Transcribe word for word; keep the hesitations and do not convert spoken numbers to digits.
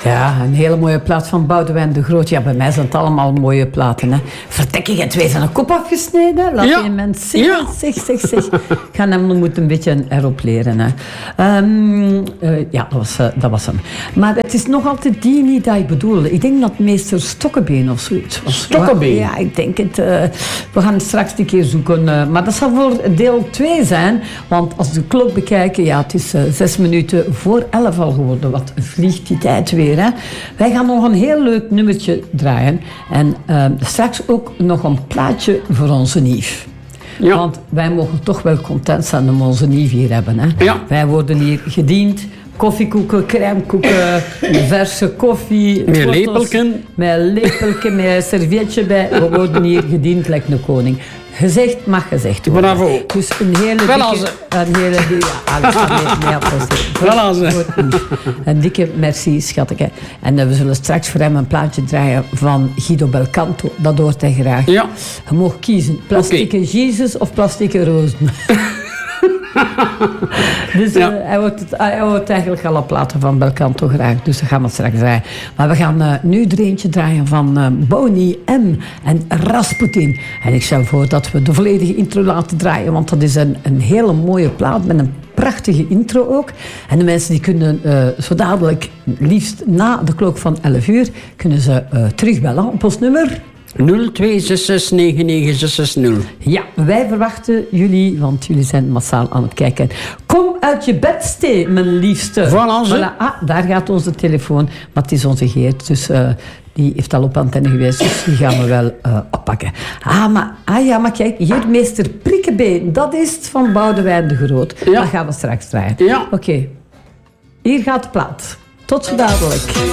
Ja, een hele mooie plaat van Boudewijn de Groot. Ja, bij mij zijn het allemaal mooie platen. Hè. Vertekking en twee zijn een kop afgesneden. Laat Ja. je mens zingen. Ja. Zeg, zeg, zeg. Ik ga hem nog moeten een beetje erop leren. Hè. Um, uh, ja, dat was, uh, dat was hem. Maar het is nog altijd die niet dat ik bedoelde. Ik denk dat meester Stokkebeen of zoiets was. Stokkebeen? Ja, ik denk het. Uh, we gaan het straks een keer zoeken. Uh, maar dat zal voor deel twee zijn. Want als we de klok bekijken, ja, het is uh, zes minuten voor elf al geworden. Wat vliegt die tijd weer, hè? Wij gaan nog een heel leuk nummertje draaien. En uh, straks ook nog een plaatje voor onze Nief. Ja. Want wij mogen toch wel content zijn om onze Nief hier hebben. Hè? Ja. Wij worden hier gediend. Koffiekoeken, crèmekoeken, verse koffie. Met wortels, lepelken. Met lepelke, met een servietje bij. We worden hier gediend, lijkt een koning. Gezegd mag gezegd worden. Bravo. Dus een hele Wel dikke... als- Een hele dikke... Ja, alles van mee, mee applaudisseren. Wel als- Voor Nief. Een dikke merci, schatje. En uh, we zullen straks voor hem een plaatje draaien van Guido Belcanto. Dat hoort hij graag. Ja. Je mag kiezen. Plastieke Oké. Jezus of plastieke rozen. Dus uh, Ja. hij, hoort het, hij hoort eigenlijk alle platen van Belcanto graag. Dus dat gaan we straks draaien. Maar we gaan uh, nu er eentje draaien van uh, Boney M. en Rasputin. En ik stel voor dat we de volledige intro laten draaien. Want dat is een, een hele mooie plaat met een prachtige intro ook. En de mensen die kunnen uh, zo dadelijk, liefst na de klok van elf uur, kunnen ze uh, terugbellen op ons nummer... nul twee zes zes negen negen zes zes nul. Ja, wij verwachten jullie, want jullie zijn massaal aan het kijken. Kom uit je bed, Stee, mijn liefste. Voilà, ze. Voilà. Ah, daar gaat onze telefoon, maar het is onze Geert, dus uh, die heeft al op antenne geweest, dus die gaan we wel uh, oppakken. Ah, maar, ah ja, maar kijk, hier meester Prikkebeen, dat is het van Boudewijn de Groot. Ja. Dat gaan we straks draaien. Ja. Oké, okay. Hier gaat de plaat. Tot zo dadelijk.